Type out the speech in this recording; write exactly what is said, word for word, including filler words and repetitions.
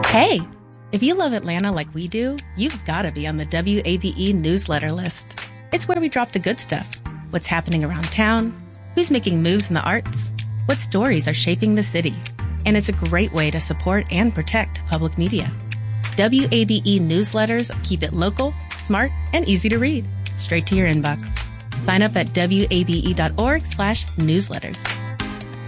Hey, if you love Atlanta like we do, you've got to be on the W A B E newsletter list. It's where we drop the good stuff. What's happening around town, who's making moves in the arts, what stories are shaping the city. And it's a great way to support and protect public media. W A B E newsletters keep it local, smart, and easy to read, straight to your inbox. Sign up at W A B E dot org slash newsletters.